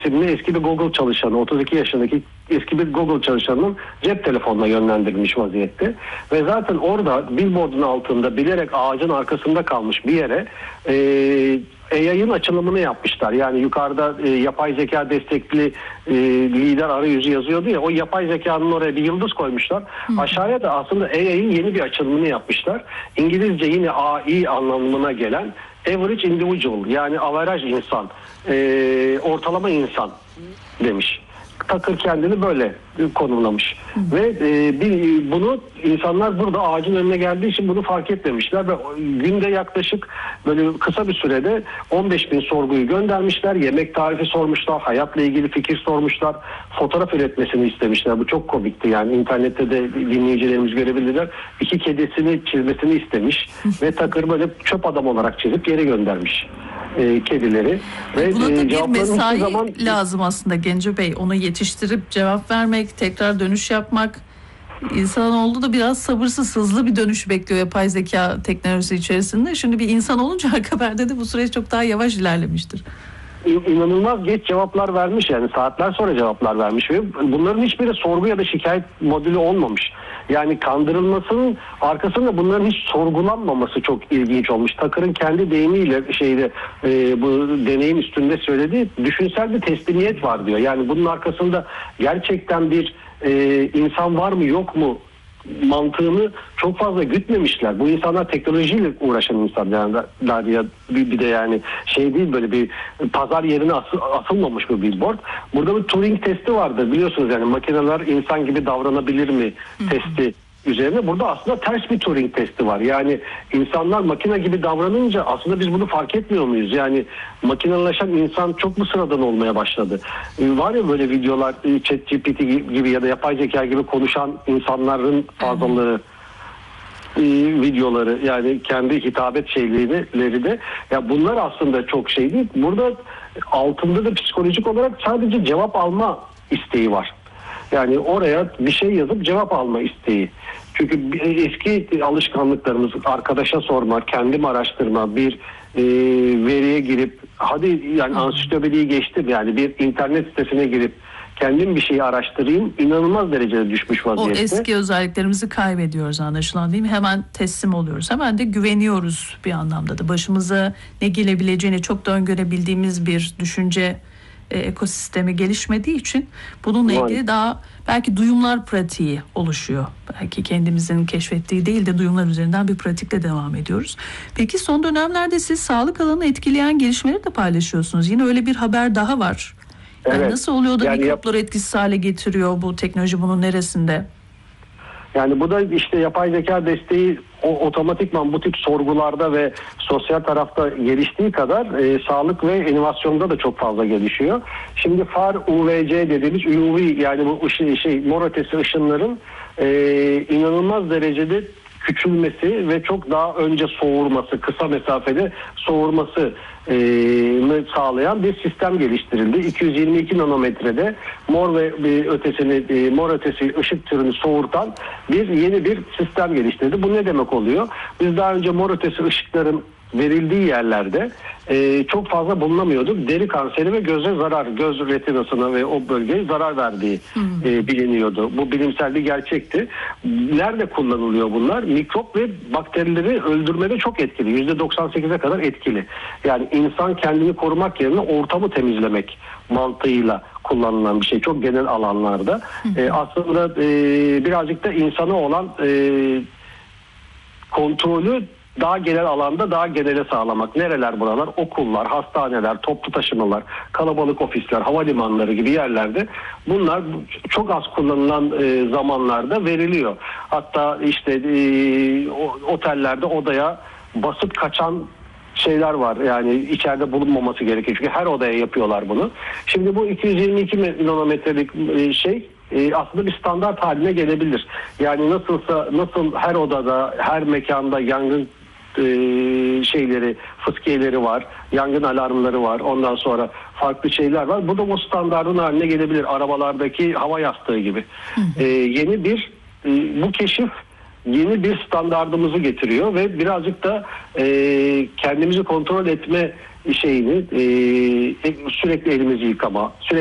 isimli eski bir Google çalışanı, 32 yaşındaki eski bir Google çalışanının cep telefonuna yönlendirilmiş vaziyette. Ve zaten orada billboardun altında bilerek ağacın arkasında kalmış bir yere AI'ın açılımını yapmışlar. Yani yukarıda yapay zeka destekli lider arayüzü yazıyordu ya, o yapay zekanın oraya bir yıldız koymuşlar. Aşağıya da aslında AI'ın yeni bir açılımını yapmışlar. İngilizce yine AI anlamına gelen average individual, yani averaj insan, ortalama insan demiş. Tucker kendini böyle konumlamış. Ve bunu insanlar burada ağacın önüne geldiği için bunu fark etmemişler ve günde yaklaşık böyle kısa bir sürede 15.000 sorguyu göndermişler. Yemek tarifi sormuşlar, hayatla ilgili fikir sormuşlar, fotoğraf üretmesini istemişler. Bu çok komikti, yani internette de dinleyicilerimiz görebilirler. 2 kedisini çizmesini istemiş ve Tucker böyle çöp adam olarak çizip geri göndermiş kedileri. Ve buna da bir mesai lazım aslında Genco Bey. Onu yetiştirip cevap vermek, tekrar dönüş yapmak. İnsanoğlu da biraz sabırsız, hızlı bir dönüş bekliyor yapay zeka teknolojisi içerisinde. Şimdi bir insan olunca haberde de bu süreç çok daha yavaş ilerlemiştir. İnanılmaz geç cevaplar vermiş, yani saatler sonra cevaplar vermiş ve bunların hiçbiri sorgu ya da şikayet modülü olmamış. Yani kandırılmasının arkasında bunların hiç sorgulanmaması çok ilginç olmuş. Tucker'ın kendi deyimiyle bu deneyin üstünde söylediği düşünsel bir teslimiyet var diyor. Yani bunun arkasında gerçekten bir insan var mı yok mu mantığını çok fazla gütmemişler. Bu insanlar teknolojiyle uğraşan insanlar, yani bir de yani değil, böyle bir pazar yerine asılmamış bu billboard. Burada bir Turing testi vardı biliyorsunuz, yani makineler insan gibi davranabilir mi testi üzerine. Burada aslında ters bir Turing testi var. Yani insanlar makine gibi davranınca aslında biz bunu fark etmiyor muyuz? Yani makineleşen insan çok mu sıradan olmaya başladı? Var ya böyle videolar, ChatGPT gibi ya da yapay zeka gibi konuşan insanların fazlaları, videoları, yani kendi hitabet şeyleri de, ya bunlar aslında çok değil. Burada altında da psikolojik olarak sadece cevap alma isteği var. Yani oraya bir şey yazıp cevap alma isteği. Çünkü eski alışkanlıklarımız, arkadaşa sorma, kendim araştırma, bir veriye girip, hadi yani ansiklopediyi geçtim, yani bir internet sitesine girip kendim bir şeyi araştırayım, inanılmaz derecede düşmüş vaziyette. O eski özelliklerimizi kaybediyoruz anlaşılan, değil mi? Hemen teslim oluyoruz. Hemen de güveniyoruz bir anlamda da. Başımıza ne gelebileceğini çok da öngörebildiğimiz bir düşünce ekosistemi gelişmediği için bununla ilgili daha belki duyumlar pratiği oluşuyor. Belki kendimizin keşfettiği değil de duyumlar üzerinden bir pratikle devam ediyoruz. Peki son dönemlerde siz sağlık alanını etkileyen gelişmeleri de paylaşıyorsunuz. Yine öyle bir haber daha var. Yani evet. Nasıl oluyor da mikropları etkisiz hale getiriyor bu teknoloji, bunun neresinde? Yani bu da işte yapay zeka desteği otomatikman bu tip sorgularda ve sosyal tarafta geliştiği kadar sağlık ve inovasyonda da çok fazla gelişiyor. Şimdi far UVC dediğimiz UV, yani bu mor ötesi ışınların inanılmaz derecede küçülmesi ve çok daha önce soğurması, kısa mesafede soğurması sağlayan bir sistem geliştirildi. 222 nanometrede mor ötesi ışık türünü soğurtan yeni bir sistem geliştirildi. Bu ne demek oluyor? Biz daha önce mor ötesi ışıkların verildiği yerlerde çok fazla bulunamıyorduk. Deri kanseri ve göz retinasına ve o bölgeye zarar verdiği biliniyordu. Bu bilimsel bir gerçekti. Nerede kullanılıyor bunlar? Mikrop ve bakterileri öldürmede çok etkili. %98'e kadar etkili. Yani insan kendini korumak yerine ortamı temizlemek mantığıyla kullanılan bir şey. Çok genel alanlarda. Aslında birazcık da insana olan kontrolü daha genel alanda daha genele sağlamak. Nereler buralar? Okullar, hastaneler, toplu taşımalar, kalabalık ofisler, havalimanları gibi yerlerde bunlar çok az kullanılan zamanlarda veriliyor. Hatta işte otellerde odaya basıp kaçan şeyler var. Yani içeride bulunmaması gerekiyor. Çünkü her odaya yapıyorlar bunu. Şimdi bu 222 nanometrelik aslında bir standart haline gelebilir. Yani nasıl her odada, her mekanda yangın fıskiyeleri var, yangın alarmları var, ondan sonra farklı şeyler var. Bu da o standardın haline gelebilir. Arabalardaki hava yastığı gibi. Bu keşif yeni bir standardımızı getiriyor ve birazcık da kendimizi kontrol etme şeyini sürekli elimizi yıkama, sürekli